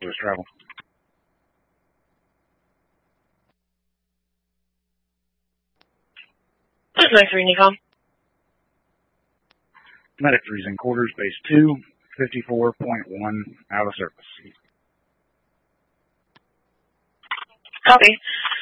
Louis Travel. That's nice reading, Nicole. Medic freezing quarters, base 2, 54.1, out of service. Copy.